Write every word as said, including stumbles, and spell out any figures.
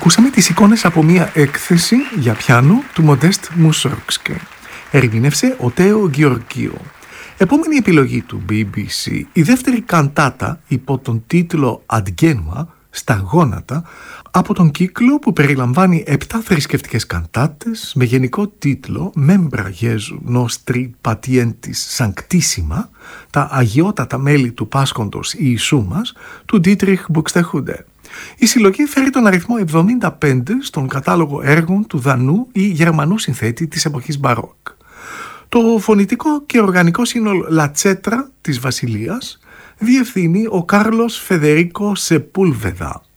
Ακούσαμε τις εικόνες από μια έκθεση για πιάνο του Μοντέστ Μουσόργκσκι. Ερμήνευσε ο Τέο Γεωργίου. Επόμενη επιλογή του μπι μπι σι, η δεύτερη καντάτα υπό τον τίτλο «Αντγένουα», στα γόνατα, από τον κύκλο που περιλαμβάνει επτά θρησκευτικές καντάτες με γενικό τίτλο «Membra Jesu Nostri Patientis Sanctissima», τα αγιότατα μέλη του Πάσχοντος Ιησού μας, του Ντίτριχ Μπουξτεχούντε. Η συλλογή φέρει τον αριθμό εβδομήντα πέντε στον κατάλογο έργων του Δανού ή Γερμανού συνθέτη της εποχής Μπαρόκ. Το φωνητικό και οργανικό σύνολο «Λατσέτρα» της Βασιλείας διευθύνει ο Κάρλος Φεδερίκο Σεπούλβεδα,